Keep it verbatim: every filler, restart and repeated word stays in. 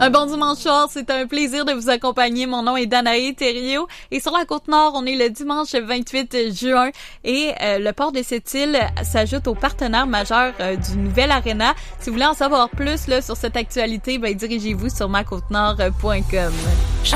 Un bon dimanche soir, c'est un plaisir de vous accompagner. Mon nom est Danae Thériault et sur la Côte-Nord, on est le dimanche vingt-huit juin et euh, le port de cette île s'ajoute aux partenaires majeurs euh, du nouvel Aréna. Si vous voulez en savoir plus là, sur cette actualité, ben, dirigez-vous sur ma côte nord point com.